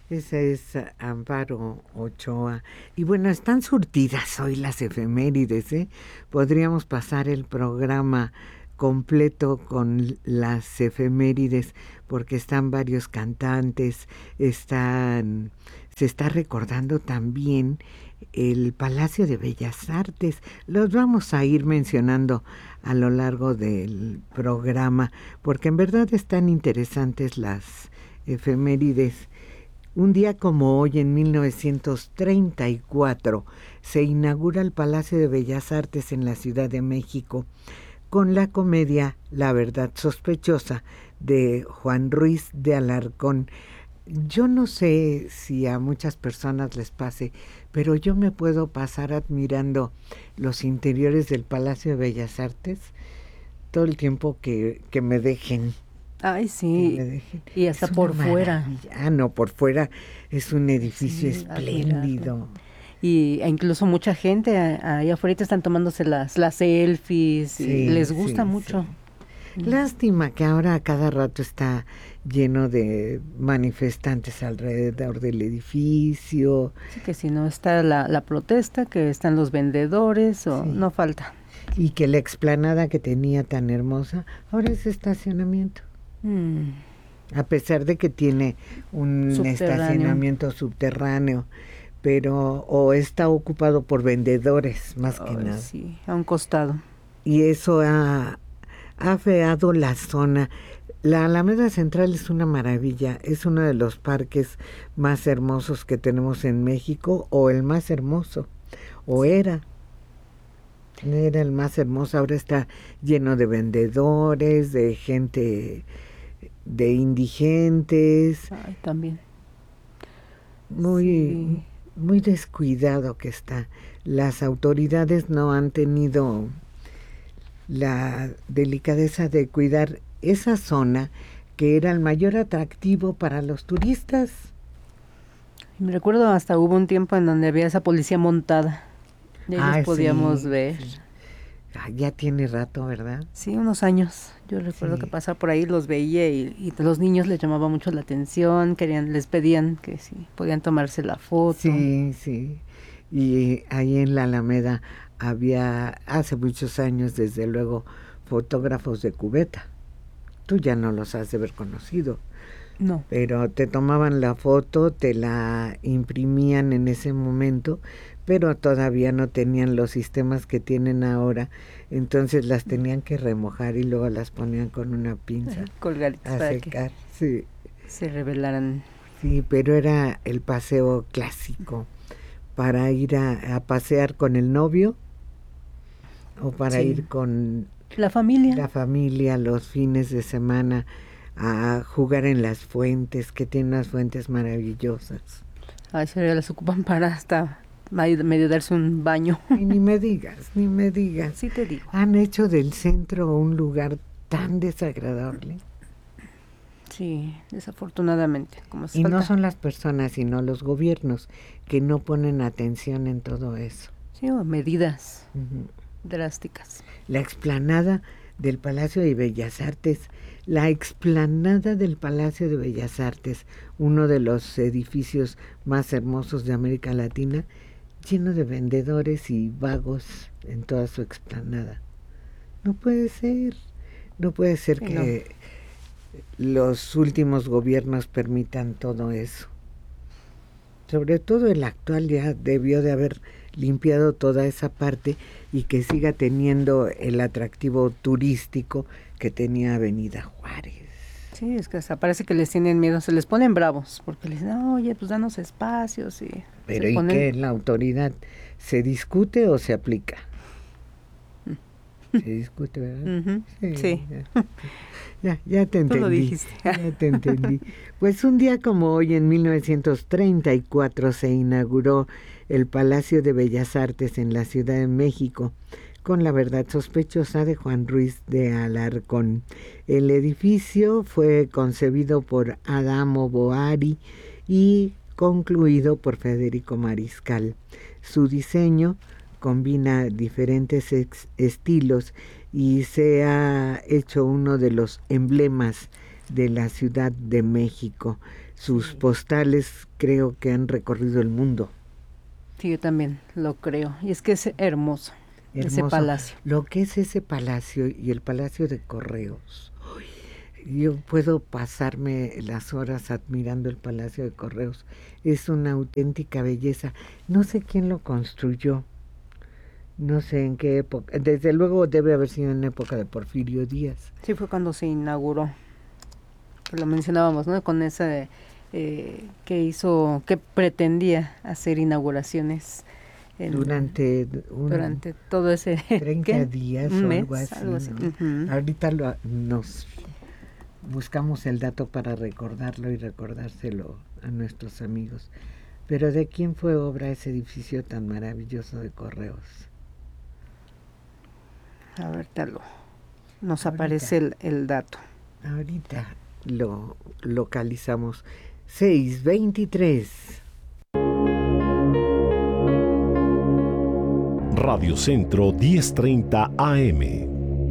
Esa es Amparo Ochoa. Y bueno, están surtidas hoy las efemérides, ¿eh? Podríamos pasar el programa completo con las efemérides porque están varios cantantes, se está recordando también el Palacio de Bellas Artes. Los vamos a ir mencionando a lo largo del programa porque en verdad están interesantes las efemérides. Un día como hoy, en 1934, se inaugura el Palacio de Bellas Artes en la Ciudad de México con la comedia La Verdad Sospechosa de Juan Ruiz de Alarcón. Yo no sé si a muchas personas les pase, pero yo me puedo pasar admirando los interiores del Palacio de Bellas Artes todo el tiempo que me dejen. Ay, sí, y hasta por fuera. Ah, no, por fuera es un edificio espléndido. E incluso mucha gente ahí afuera están tomándose las selfies, y les gusta mucho. Sí. Lástima que ahora a cada rato está lleno de manifestantes alrededor del edificio. Sí, que si no está la protesta, que están los vendedores, o no falta. Y que la explanada que tenía tan hermosa, ahora es estacionamiento. A pesar de que tiene un estacionamiento subterráneo, pero o está ocupado por vendedores más que nada. Sí, a un costado. Y eso ha afeado la zona. La Alameda Central es una maravilla, es uno de los parques más hermosos que tenemos en México, o el más hermoso, o era el más hermoso. Ahora está lleno de vendedores, de gente, de indigentes. Ay, también. Muy descuidado que está. Las autoridades no han tenido la delicadeza de cuidar esa zona que era el mayor atractivo para los turistas. Me recuerdo hasta hubo un tiempo en donde había esa policía montada. Y los podíamos ver. Sí. Ya tiene rato, ¿verdad? Sí, unos años. Yo recuerdo que pasaba por ahí, los veía y los niños les llamaba mucho la atención, les pedían que si podían tomarse la foto. Sí. Y ahí en la Alameda había, hace muchos años, desde luego, fotógrafos de cubeta. Tú ya no los has de haber conocido. No. Pero te tomaban la foto, te la imprimían en ese momento, pero todavía no tenían los sistemas que tienen ahora, entonces las tenían que remojar y luego las ponían con una pinza colgaditas a secar. Sí. Se revelaran. Sí, pero era el paseo clásico para ir a pasear con el novio o para ir con la familia los fines de semana a jugar en las fuentes, que tienen unas fuentes maravillosas. Ay, se las ocupan para hasta medio darse un baño. Y ni me digas. Sí te digo. Han hecho del centro un lugar tan desagradable. Sí, desafortunadamente. Y no son las personas, sino los gobiernos que no ponen atención en todo eso. Sí, o medidas drásticas. La explanada del Palacio de Bellas Artes. La explanada del Palacio de Bellas Artes, uno de los edificios más hermosos de América Latina, lleno de vendedores y vagos en toda su explanada. No puede ser que los últimos gobiernos permitan todo eso. Sobre todo el actual ya debió de haber limpiado toda esa parte y que siga teniendo el atractivo turístico que tenía Avenida Juárez. Sí, es que hasta parece que les tienen miedo, se les ponen bravos, porque les dicen, oye, pues danos espacios. Pero ¿y qué? ¿La autoridad se discute o se aplica? Se discute, ¿verdad? Sí. Ya te entendí. Tú lo dijiste. Ya te entendí. Pues un día como hoy, en 1934, se inauguró el Palacio de Bellas Artes en la Ciudad de México, con La Verdad Sospechosa de Juan Ruiz de Alarcón. El edificio fue concebido por Adamo Boari y concluido por Federico Mariscal. Su diseño combina diferentes estilos y se ha hecho uno de los emblemas de la Ciudad de México. Sus postales creo que han recorrido el mundo. Sí, yo también lo creo. Y es que es hermoso. Ese palacio. Lo que es ese palacio y el Palacio de Correos. Yo puedo pasarme las horas admirando el Palacio de Correos. Es una auténtica belleza. No sé quién lo construyó. No sé en qué época. Desde luego debe haber sido en época de Porfirio Díaz. Sí, fue cuando se inauguró. Lo mencionábamos, ¿no? Con ese que pretendía hacer inauguraciones durante todo ese 30 días o mes, algo así. Algo así. ¿No? Ahorita nos buscamos el dato para recordarlo y recordárselo a nuestros amigos. Pero ¿de quién fue obra ese edificio tan maravilloso de Correos? Ahorita nos aparece el dato. Ahorita lo localizamos. 6:23. Radio Centro 1030 AM.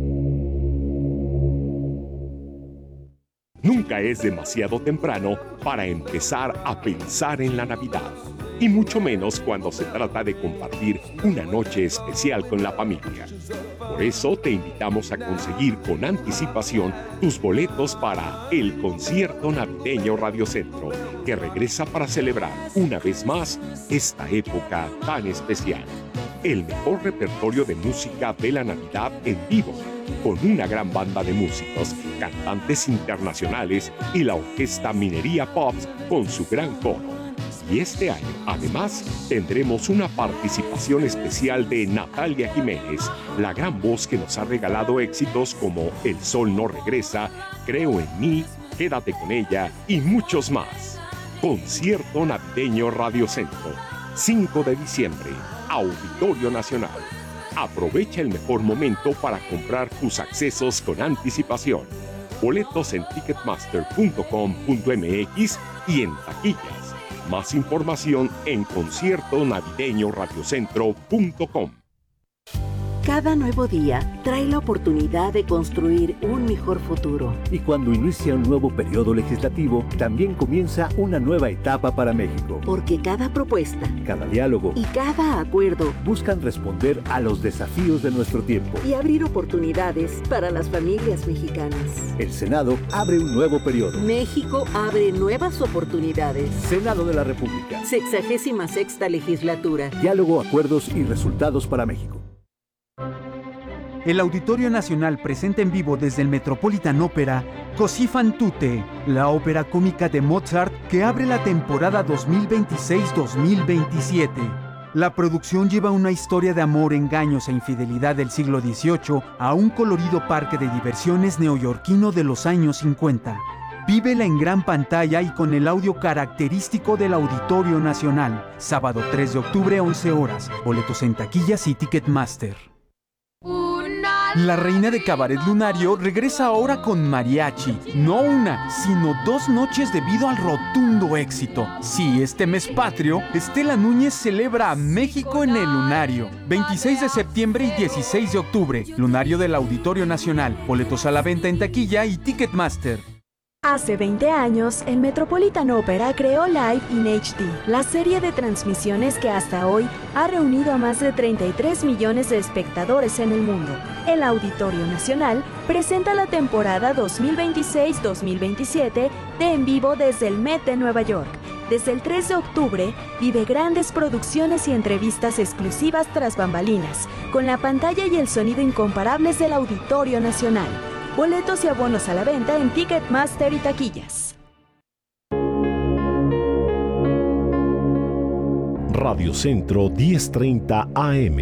Nunca es demasiado temprano para empezar a pensar en la Navidad, y mucho menos cuando se trata de compartir una noche especial con la familia. Por eso te invitamos a conseguir con anticipación tus boletos para el concierto navideño Radio Centro, que regresa para celebrar una vez más esta época tan especial. El mejor repertorio de música de la Navidad en vivo, con una gran banda de músicos, cantantes internacionales y la orquesta Minería Pops con su gran coro. Y este año, además, tendremos una participación especial de Natalia Jiménez, la gran voz que nos ha regalado éxitos como El Sol No Regresa, Creo en Mí, Quédate con Ella y muchos más. Concierto Navideño Radio Centro, 5 de diciembre, Auditorio Nacional. Aprovecha el mejor momento para comprar tus accesos con anticipación. Boletos en ticketmaster.com.mx y en taquillas. Más información en conciertonavideñoradiocentro.com. Cada nuevo día trae la oportunidad de construir un mejor futuro. Y cuando inicia un nuevo periodo legislativo, también comienza una nueva etapa para México. Porque cada propuesta, cada diálogo y cada acuerdo buscan responder a los desafíos de nuestro tiempo y abrir oportunidades para las familias mexicanas. El Senado abre un nuevo periodo. México abre nuevas oportunidades. Senado de la República. 66ª legislatura. Diálogo, acuerdos y resultados para México. El Auditorio Nacional presenta en vivo desde el Metropolitan Opera Così fan tutte, la ópera cómica de Mozart que abre la temporada 2026-2027. La producción lleva una historia de amor, engaños e infidelidad del siglo XVIII a un colorido parque de diversiones neoyorquino de los años 50. Vívela en gran pantalla y con el audio característico del Auditorio Nacional. Sábado 3 de octubre, 11 horas. Boletos en taquillas y Ticketmaster. La reina de Cabaret Lunario regresa ahora con mariachi. No una, sino 2 noches debido al rotundo éxito. Sí, este mes patrio, Estela Núñez celebra a México en el Lunario. 26 de septiembre y 16 de octubre. Lunario del Auditorio Nacional. Boletos a la venta en taquilla y Ticketmaster. Hace 20 años, el Metropolitan Opera creó Live in HD, la serie de transmisiones que hasta hoy ha reunido a más de 33 millones de espectadores en el mundo. El Auditorio Nacional presenta la temporada 2026-2027 de En Vivo desde el Met de Nueva York. Desde el 3 de octubre, vive grandes producciones y entrevistas exclusivas tras bambalinas, con la pantalla y el sonido incomparables del Auditorio Nacional. Boletos y abonos a la venta en Ticketmaster y taquillas. Radio Centro 1030 AM.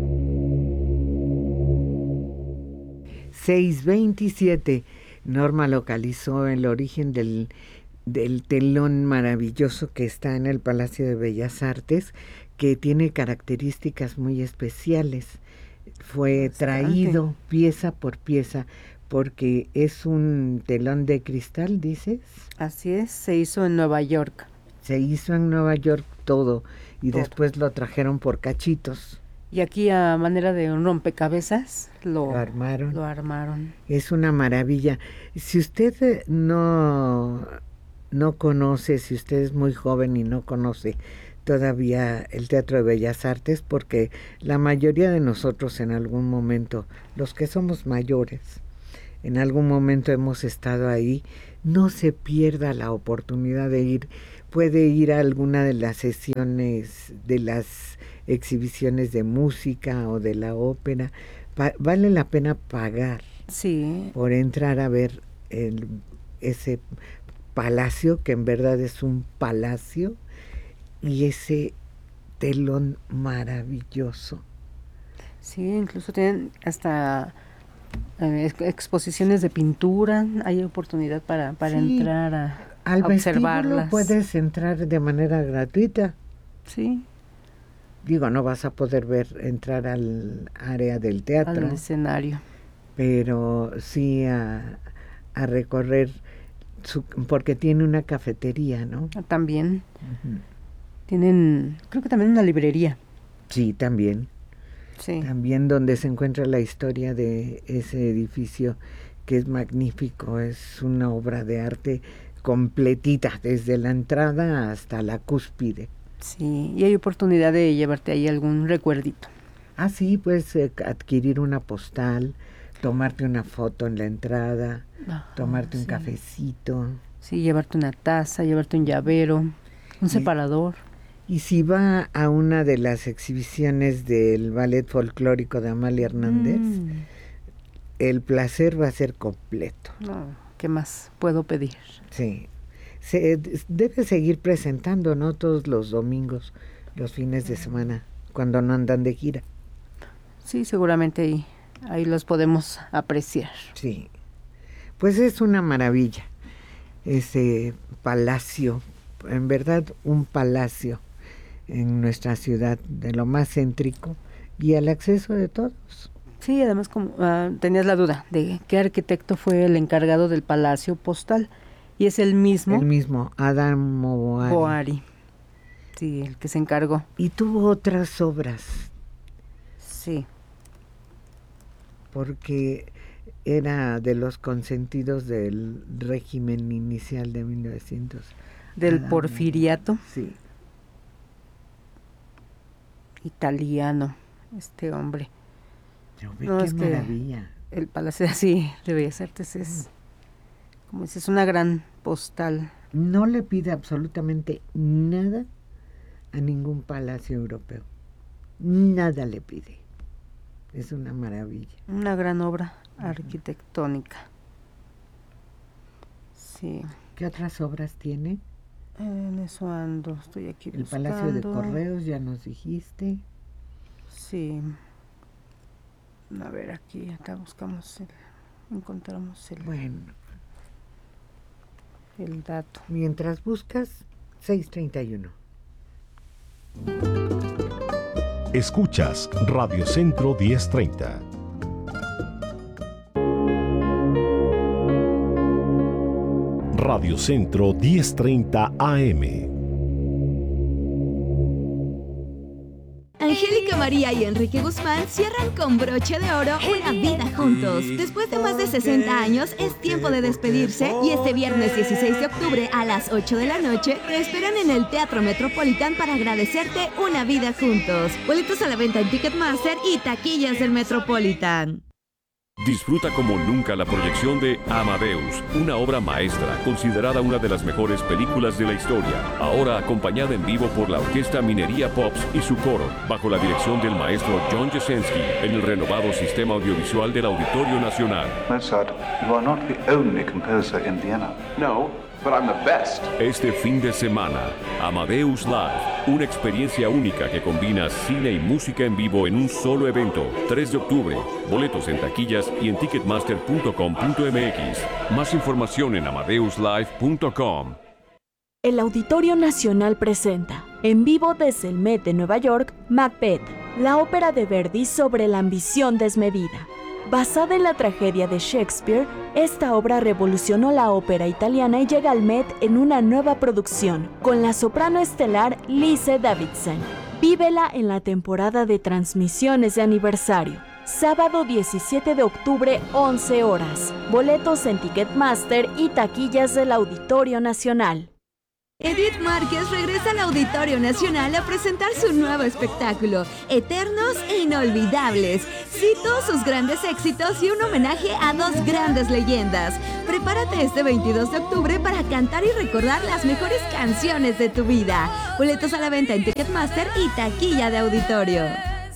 6:27. Norma localizó el origen del telón maravilloso que está en el Palacio de Bellas Artes, que tiene características muy especiales. Fue traído pieza por pieza, porque es un telón de cristal, ¿dices? Así es, se hizo en Nueva York. Se hizo en Nueva York todo, y después lo trajeron por cachitos. Y aquí a manera de un rompecabezas lo armaron. Es una maravilla. Si usted no conoce, si usted es muy joven y no conoce todavía el Teatro de Bellas Artes, porque la mayoría de nosotros en algún momento, los que somos mayores, en algún momento hemos estado ahí, no se pierda la oportunidad de ir. Puede ir a alguna de las sesiones, de las exhibiciones de música o de la ópera. Vale la pena pagar por entrar a ver ese palacio, que en verdad es un palacio, y ese telón maravilloso. Sí, incluso tienen hasta exposiciones de pintura, hay oportunidad para entrar a observarlas. Puedes entrar de manera gratuita. Sí. Digo, no vas a poder entrar al área del teatro. Al escenario. Pero sí a recorrer, porque tiene una cafetería, ¿no? También. Uh-huh. Tienen, creo que también una librería. Sí, también. Sí. También donde se encuentra la historia de ese edificio, que es magnífico, es una obra de arte completita, desde la entrada hasta la cúspide. Sí, y hay oportunidad de llevarte ahí algún recuerdito. Ah, sí, puedes adquirir una postal, tomarte una foto en la entrada, tomarte un cafecito. Sí, llevarte una taza, llevarte un llavero, un separador. Y si va a una de las exhibiciones del ballet folclórico de Amalia Hernández, el placer va a ser completo. No, ¿qué más puedo pedir? Sí. Se debe seguir presentando, ¿no? Todos los domingos, los fines de semana, cuando no andan de gira. Sí, seguramente ahí los podemos apreciar. Sí. Pues es una maravilla ese palacio, en verdad un palacio en nuestra ciudad, de lo más céntrico y al acceso de todos. Sí, además tenías la duda de qué arquitecto fue el encargado del Palacio Postal. Y es el mismo. El mismo, Adamo Boari. Sí, el que se encargó. Y tuvo otras obras. Sí. Porque era de los consentidos del régimen inicial de 1900. Del Porfiriato. Sí. Italiano, este hombre. Qué maravilla. El Palacio de Bellas Artes es... Como dices, una gran postal. No le pide absolutamente nada a ningún palacio europeo. Nada le pide. Es una maravilla. Una gran obra arquitectónica. Sí. ¿Qué otras obras tiene? En eso ando, estoy aquí buscando. El Palacio de Correos, ya nos dijiste. Sí. A ver, aquí acá encontramos el... Bueno. El dato. Mientras buscas, 6:31. Escuchas Radio Centro 1030. Radio Centro 1030 AM. Angélica María y Enrique Guzmán cierran con broche de oro una vida juntos. Después de más de 60 años, es tiempo de despedirse y este viernes 16 de octubre a las 8 de la noche te esperan en el Teatro Metropolitan para agradecerte una vida juntos. Boletos a la venta en Ticketmaster y taquillas del Metropolitan. Disfruta como nunca la proyección de Amadeus, una obra maestra considerada una de las mejores películas de la historia, ahora acompañada en vivo por la Orquesta Minería Pops y su coro, bajo la dirección del maestro John Jasenski, en el renovado sistema audiovisual del Auditorio Nacional. Mozart, you are not the only composer in Vienna. No, but I'm the best. Este fin de semana, Amadeus Live, una experiencia única que combina cine y música en vivo en un solo evento. 3 de octubre, boletos en taquillas y en ticketmaster.com.mx. Más información en amadeuslive.com. El Auditorio Nacional presenta, en vivo desde el Met de Nueva York, Macbeth, la ópera de Verdi sobre la ambición desmedida. Basada en la tragedia de Shakespeare, esta obra revolucionó la ópera italiana y llega al Met en una nueva producción, con la soprano estelar Lise Davidsen. Vívela en la temporada de transmisiones de aniversario. Sábado 17 de octubre, 11 horas. Boletos en Ticketmaster y taquillas del Auditorio Nacional. Edith Márquez regresa al Auditorio Nacional a presentar su nuevo espectáculo, Eternos e Inolvidables. Cito sus grandes éxitos y un homenaje a dos grandes leyendas. Prepárate este 22 de octubre para cantar y recordar las mejores canciones de tu vida. Boletos a la venta en Ticketmaster y taquilla de auditorio.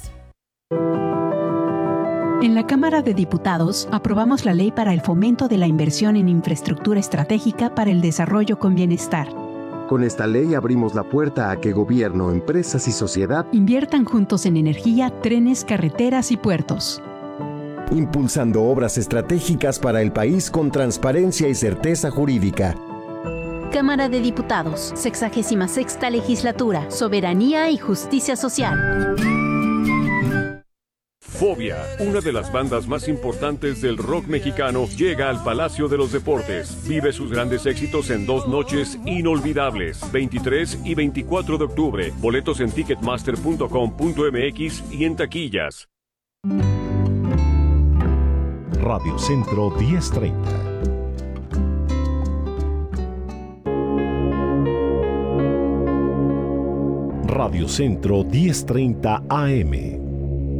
En la Cámara de Diputados aprobamos la Ley para el Fomento de la Inversión en Infraestructura Estratégica para el Desarrollo con Bienestar. Con esta ley abrimos la puerta a que gobierno, empresas y sociedad inviertan juntos en energía, trenes, carreteras y puertos. Impulsando obras estratégicas para el país con transparencia y certeza jurídica. Cámara de Diputados, 66ª Legislatura, Soberanía y Justicia Social. Fobia, una de las bandas más importantes del rock mexicano, llega al Palacio de los Deportes. Vive sus grandes éxitos en 2 noches inolvidables, 23 y 24 de octubre. Boletos en ticketmaster.com.mx y en taquillas. Radio Centro 1030. Radio Centro 1030 AM.